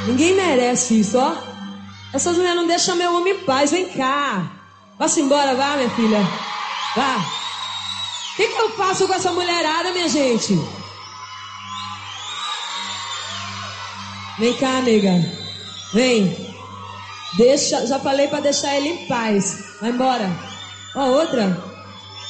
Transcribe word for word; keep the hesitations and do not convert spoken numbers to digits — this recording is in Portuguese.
Ninguém merece isso, ó. Essas mulheres não deixam meu homem em paz. Vem cá. Vá-se embora, vá, minha filha. Vá. O que, que eu faço com essa mulherada, minha gente? Vem cá, nega. Vem. Deixa, já falei pra deixar ele em paz. Vai embora. Ó, outra.